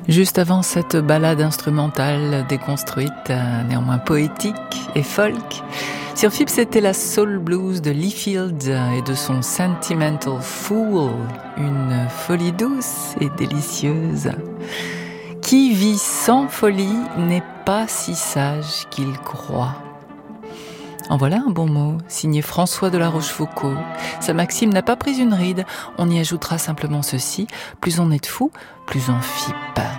Juste avant cette ballade instrumentale déconstruite, néanmoins poétique et folk, sur FIP c'était la soul blues de Lee Fields et de son Sentimental Fool, une folie douce et délicieuse. Qui vit sans folie n'est pas si sage qu'il croit. En voilà un bon mot, signé François de la Rochefoucauld. Sa maxime n'a pas pris une ride, on y ajoutera simplement ceci, plus on est de fous, plus on FIP.